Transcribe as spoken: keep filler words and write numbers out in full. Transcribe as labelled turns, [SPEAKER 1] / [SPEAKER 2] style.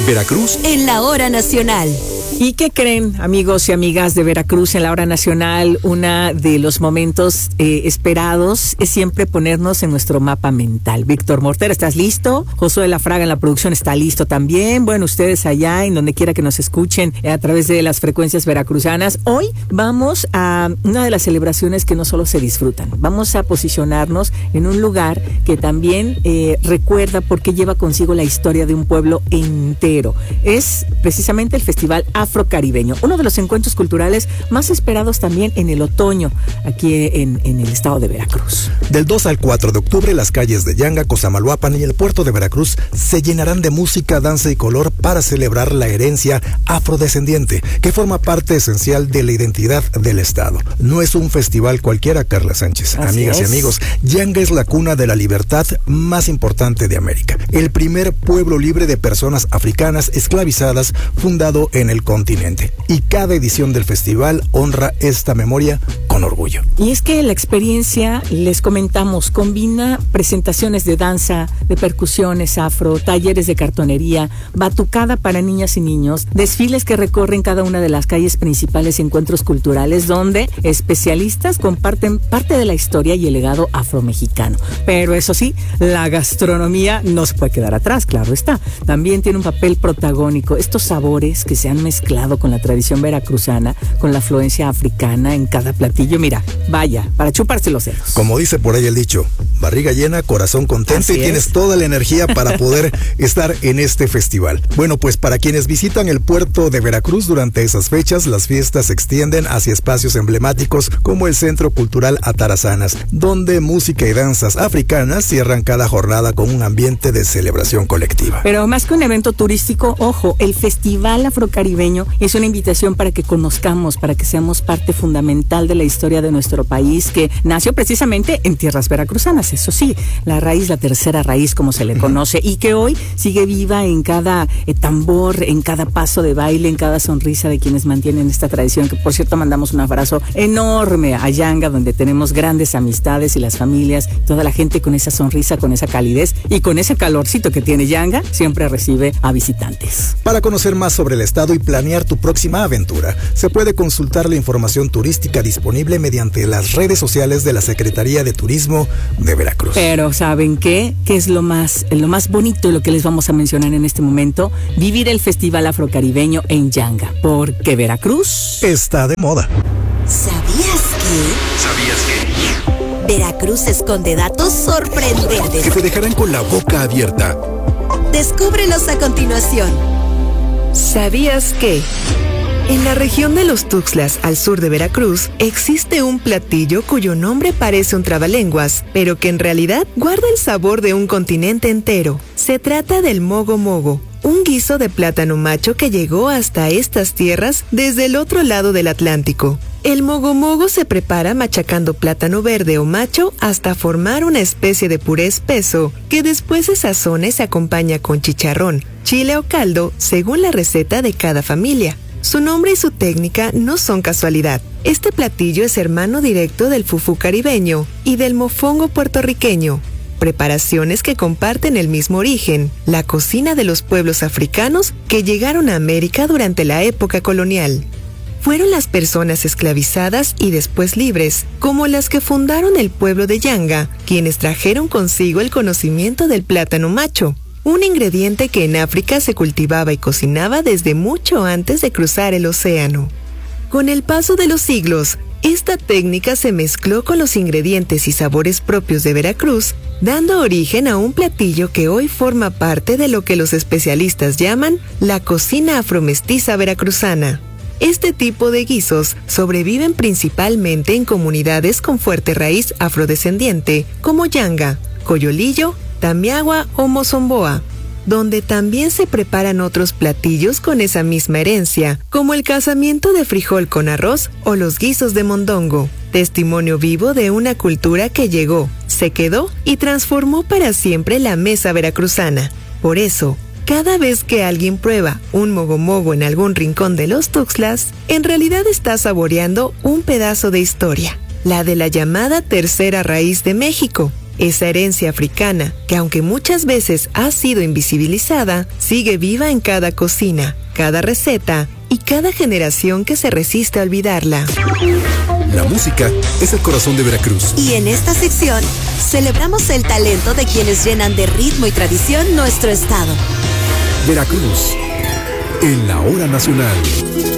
[SPEAKER 1] Veracruz
[SPEAKER 2] en la hora nacional.
[SPEAKER 3] ¿Y qué creen, amigos y amigas de Veracruz en la hora nacional? Uno de los momentos eh, esperados es siempre ponernos en nuestro mapa mental. Víctor Mortera, ¿estás listo? Josué Lafraga en la producción está listo también. Bueno, ustedes allá, en donde quiera que nos escuchen eh, a través de las frecuencias veracruzanas. Hoy vamos a una de las celebraciones que no solo se disfrutan. Vamos a posicionarnos en un lugar que también eh, recuerda porque lleva consigo la historia de un pueblo entero. Es precisamente el Festival Afrocaribeño, uno de los encuentros culturales más esperados también en el otoño, aquí en, en el estado de Veracruz.
[SPEAKER 1] Del dos al cuatro de octubre, las calles de Yanga, Cosamaloapan y el puerto de Veracruz se llenarán de música, danza y color para celebrar la herencia afrodescendiente, que forma parte esencial de la identidad del estado. No es un festival cualquiera, Carla Sánchez.
[SPEAKER 3] Así
[SPEAKER 1] Amigas
[SPEAKER 3] es.
[SPEAKER 1] y amigos, Yanga es la cuna de la libertad más importante de América. El primer pueblo libre de personas africanas esclavizadas, fundado en el continente. Y cada edición del festival honra esta memoria con orgullo.
[SPEAKER 3] Y es que la experiencia, les comentamos, combina presentaciones de danza, de percusiones afro, talleres de cartonería, batucada para niñas y niños, desfiles que recorren cada una de las calles principales y encuentros culturales donde especialistas comparten parte de la historia y el legado afromexicano. Pero eso sí, la gastronomía no se puede quedar atrás, claro está. También tiene un papel protagónico. Estos sabores que se han mezclado con la tradición veracruzana, con la afluencia africana en cada platillo, mira, vaya, para chuparse los dedos.
[SPEAKER 1] Como dice por ahí el dicho, barriga llena, corazón contento.
[SPEAKER 3] Así
[SPEAKER 1] y
[SPEAKER 3] es.
[SPEAKER 1] Tienes toda la energía para poder estar en este festival. Bueno, pues para quienes visitan el puerto de Veracruz durante esas fechas, las fiestas se extienden hacia espacios emblemáticos como el Centro Cultural Atarazanas, donde música y danzas africanas cierran cada jornada con un ambiente de celebración colectiva.
[SPEAKER 3] Pero más que un evento turístico, ojo, el Festival Afrocaribeño es una invitación para que conozcamos, para que seamos parte fundamental de la historia de nuestro país, que nació precisamente en tierras veracruzanas, eso sí, la raíz, la tercera raíz como se le conoce, y que hoy sigue viva en cada eh, tambor, en cada paso de baile, en cada sonrisa de quienes mantienen esta tradición, que por cierto mandamos un abrazo enorme a Yanga, donde tenemos grandes amistades y las familias, toda la gente con esa sonrisa, con esa calidez y con ese calorcito que tiene Yanga, siempre recibe a visitantes.
[SPEAKER 1] Para conocer más sobre el estado y planear tu próxima aventura, se puede consultar la información turística disponible mediante las redes sociales de la Secretaría de Turismo de Veracruz.
[SPEAKER 3] Pero ¿saben qué? ¿Qué es lo más, lo más bonito de lo que les vamos a mencionar en este momento? Vivir el Festival Afrocaribeño en Yanga, porque Veracruz
[SPEAKER 1] está de moda.
[SPEAKER 2] ¿Sabías que?
[SPEAKER 1] ¿Sabías que?
[SPEAKER 2] Veracruz esconde datos sorprendentes.
[SPEAKER 1] Que te dejarán con la boca abierta.
[SPEAKER 2] Descúbrelos a continuación.
[SPEAKER 4] ¿Sabías que? En la región de los Tuxtlas, al sur de Veracruz, existe un platillo cuyo nombre parece un trabalenguas, pero que en realidad guarda el sabor de un continente entero. Se trata del mogo mogo, un guiso de plátano macho que llegó hasta estas tierras desde el otro lado del Atlántico. El mogo mogo se prepara machacando plátano verde o macho hasta formar una especie de puré espeso que después se sazona y se acompaña con chicharrón, chile o caldo según la receta de cada familia. Su nombre y su técnica no son casualidad. Este platillo es hermano directo del fufú caribeño y del mofongo puertorriqueño, preparaciones que comparten el mismo origen, la cocina de los pueblos africanos que llegaron a América durante la época colonial. Fueron las personas esclavizadas y después libres, como las que fundaron el pueblo de Yanga, quienes trajeron consigo el conocimiento del plátano macho, un ingrediente que en África se cultivaba y cocinaba desde mucho antes de cruzar el océano. Con el paso de los siglos, esta técnica se mezcló con los ingredientes y sabores propios de Veracruz, dando origen a un platillo que hoy forma parte de lo que los especialistas llaman la cocina afromestiza veracruzana. Este tipo de guisos sobreviven principalmente en comunidades con fuerte raíz afrodescendiente, como Yanga, Coyolillo, Tamiagua o Mozomboa, donde también se preparan otros platillos con esa misma herencia, como el casamiento de frijol con arroz o los guisos de mondongo, testimonio vivo de una cultura que llegó, se quedó y transformó para siempre la mesa veracruzana. Por eso, cada vez que alguien prueba un mogo mogo en algún rincón de los Tuxtlas, en realidad está saboreando un pedazo de historia, la de la llamada tercera raíz de México, Esa herencia africana, que aunque muchas veces ha sido invisibilizada, sigue viva en cada cocina, cada receta y cada generación que se resiste a olvidarla.
[SPEAKER 5] La música es el corazón de Veracruz.
[SPEAKER 2] Y en esta sección celebramos el talento de quienes llenan de ritmo y tradición nuestro estado.
[SPEAKER 5] Veracruz, en la hora nacional.